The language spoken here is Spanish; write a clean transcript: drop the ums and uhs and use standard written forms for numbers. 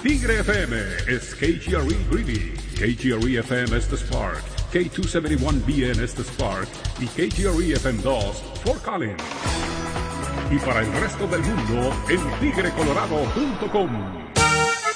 Tigre FM is KGRE Greeley, KGRE FM es The Spark, K271BN es The Spark y KGRE FM 2 Fort Collins. Y para el resto del mundo en tigrecolorado.com.